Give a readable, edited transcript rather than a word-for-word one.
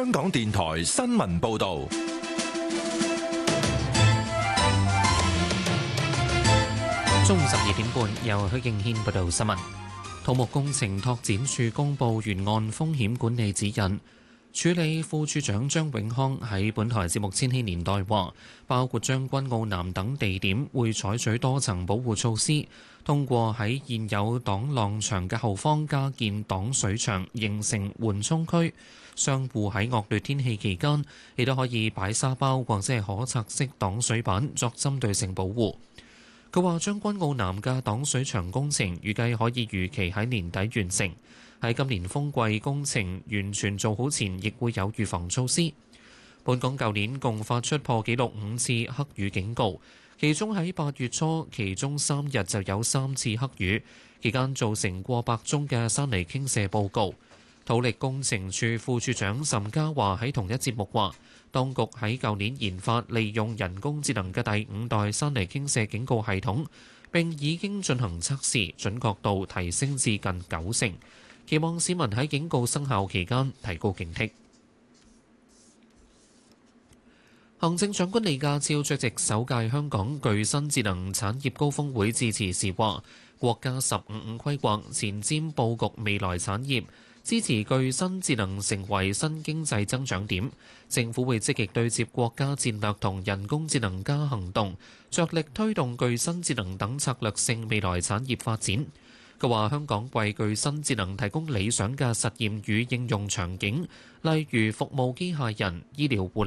香港電台新聞報道。 中午12點半，由許敬軒報道新聞。土木工程拓展署公布沿岸風險管理指引，署理副署長張永康喺本台節目《千禧年代》話，包括將軍澳南等地點會採取多層保護措施，通過喺現有擋浪牆嘅後方加建擋水牆，形成緩衝區。商戶喺惡劣天氣期間，亦都可以擺沙包或者係可拆式擋水板作針對性保護。佢話將軍澳南嘅擋水牆工程預計可以如期喺年底完成，喺今年風季工程完全做好前，亦會有預防措施。本港舊年共發出破紀錄5次黑雨警告，其中喺8月初，其中3日就有3次黑雨，期間造成過百宗嘅山泥傾瀉報告。土力工程處副處長岑嘉華喺同一節目話，當局喺舊年研發利用人工智能嘅第5代山泥傾瀉警告系統，並已經進行測試，準確度提升至近90%。期望市民喺警告生效期間提高警惕。行政長官李家超出席首屆香港具新智能產業高峰會致辭時話，國家15規劃前瞻佈局未來產業，支持具新智能成為新經濟增長點。政府會積極對接國家戰略同人工智能加行動，着力推動具新智能等策略性未來產業發展。佢話香港為具新智能提供理想嘅實驗與應用場景，例如服務機械人、醫療護